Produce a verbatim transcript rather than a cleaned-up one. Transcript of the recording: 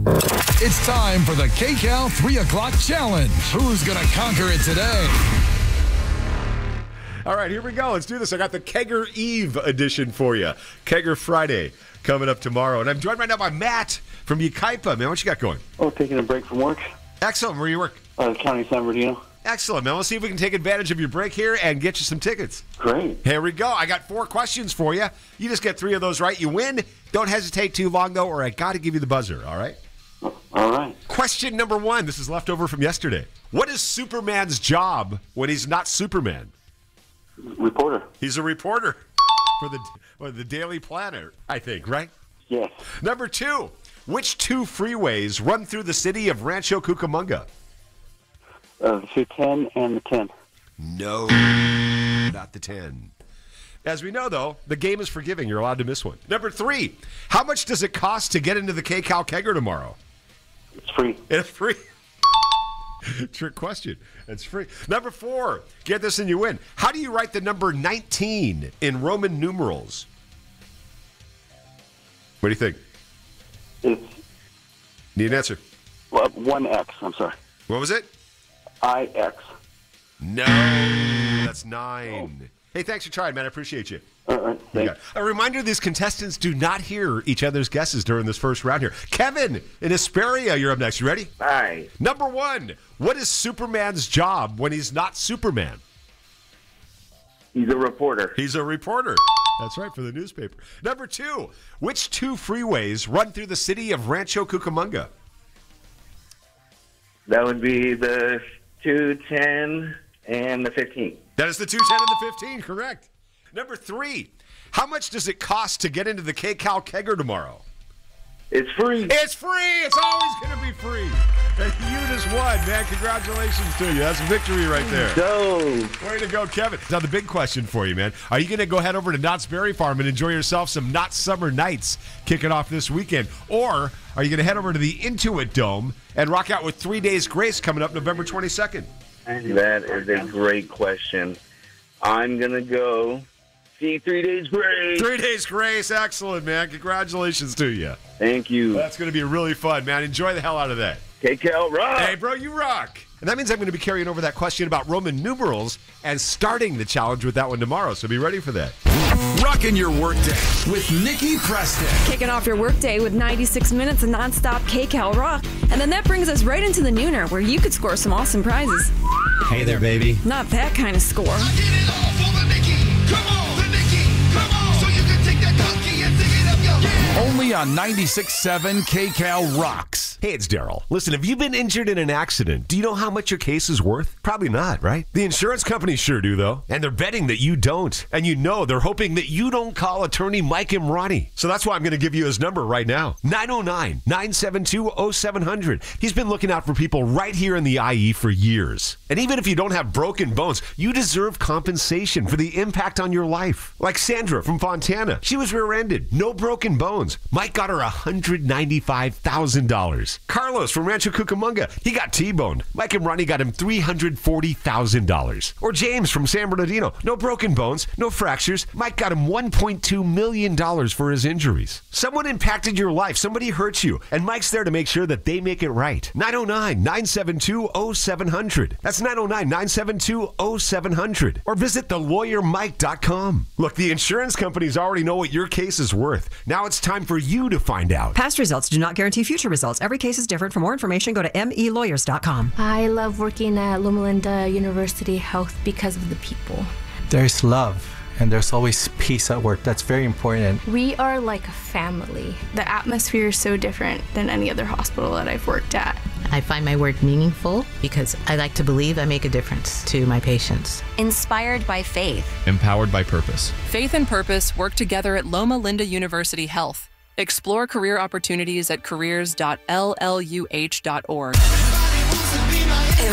It's time for the K-Cal three o'clock Challenge. Who's going to conquer it today? All right, here we go. Let's do this. I got the Kegger Eve edition for you. Kegger Friday coming up tomorrow. And I'm joined right now by Matt from Yucaipa. Man, what you got going? Oh, taking a break from work. Excellent. Where do you work? Uh, County San Bernardino. Excellent, man. Let's see if we can take advantage of your break here and get you some tickets. Great. Here we go. I got four questions for you. You just get three of those right. You win. Don't hesitate too long, though, or I got to give you the buzzer, all right? All right. Question number one. This is left over from yesterday. What is Superman's job when he's not Superman? Reporter. He's a reporter for the, for the Daily Planet, I think, right? Yes. Number two. Which two freeways run through the city of Rancho Cucamonga? Uh, the two ten and the ten. No, not the ten. As we know, though, the game is forgiving. You're allowed to miss one. Number three, how much does it cost to get into the K-Cal Kegger tomorrow? It's free. It's free. Trick question. It's free. Number four, get this and you win. How do you write the number nineteen in Roman numerals? What do you think? It's Need an answer. well, one X. I'm sorry. What was it? I X. No, that's nine. Hey, thanks for trying, man. I appreciate you. All right. Thanks. A reminder, these contestants do not hear each other's guesses during this first round here. Kevin in Hesperia, you're up next. You ready? Hi. Number one, what is Superman's job when he's not Superman? He's a reporter. He's a reporter. That's right, for the newspaper. Number two, which two freeways run through the city of Rancho Cucamonga? That would be the two ten and the fifteen. That is the two ten and the fifteen, correct. Number three, how much does it cost to get into the K-Cal Kegger tomorrow? It's free. It's free. It's always going to be free. And you just won, man. Congratulations to you. That's a victory right there. Go. Way to go, Kevin. Now, the big question for you, man. Are you going to go head over to Knott's Berry Farm and enjoy yourself some Knott's Summer Nights kicking off this weekend? Or are you going to head over to the Intuit Dome and rock out with Three Days Grace coming up November twenty-second? That is a great question. I'm going to go see Three Days Grace. Three Days Grace. Excellent, man. Congratulations to you. Thank you. That's going to be really fun, man. Enjoy the hell out of that. K-Cal rock. Hey, bro, you rock. And that means I'm going to be carrying over that question about Roman numerals and starting the challenge with that one tomorrow. So be ready for that. Rocking your workday with Nikki Preston. Kicking off your workday with ninety-six minutes of nonstop K-Cal rock. And then that brings us right into the nooner, where you could score some awesome prizes. Hey there, baby. Not that kind of score. I get it all for the Nikki. Come on, the Nikki. Come on. So you can take that donkey and sing it up, yo. Yeah. Only on ninety-six point seven K-Cal Rocks. Hey, it's Daryl. Listen, have you been injured in an accident? Do you know how much your case is worth? Probably not, right? The insurance companies sure do, though. And they're betting that you don't. And you know they're hoping that you don't call attorney Mike Imrani. So that's why I'm going to give you his number right now. nine oh nine, nine seven two, oh seven hundred. He's been looking out for people right here in the I E for years. And even if you don't have broken bones, you deserve compensation for the impact on your life. Like Sandra from Fontana. She was rear-ended. No broken bones. Mike got her one hundred ninety-five thousand dollars. Carlos from Rancho Cucamonga, he got T-boned. Mike and Ronnie got him three hundred forty thousand dollars. Or James from San Bernardino, no broken bones, no fractures. Mike got him one point two million dollars for his injuries. Someone impacted your life, somebody hurt you, and Mike's there to make sure that they make it right. nine oh nine, nine seven two, oh seven hundred. That's nine oh nine, nine seven two, oh seven hundred. Or visit the lawyer mike dot com. Look, the insurance companies already know what your case is worth. Now it's time for you to find out. Past results do not guarantee future results. Every case is different. For more information, go to m e lawyers dot com. I love working at Loma Linda University Health because of the people. There's love, and there's always peace at work. That's very important. We are like a family. The atmosphere is so different than any other hospital that I've worked at. I find my work meaningful because I like to believe I make a difference to my patients. Inspired by faith. Empowered by purpose. Faith and purpose work together at Loma Linda University Health. Explore career opportunities at careers dot l l u h dot org.